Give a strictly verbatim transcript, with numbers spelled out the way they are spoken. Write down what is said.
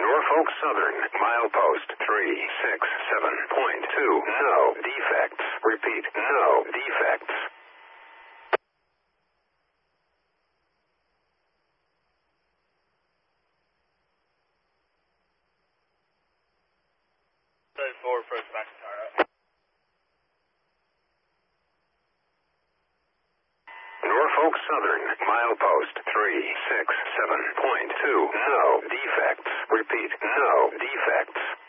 Norfolk Southern, milepost three six seven point two. No defects. Repeat, no defects. Forward approach back to Tara. Norfolk Southern, milepost three six seven point two. No defects. Repeat, no defects.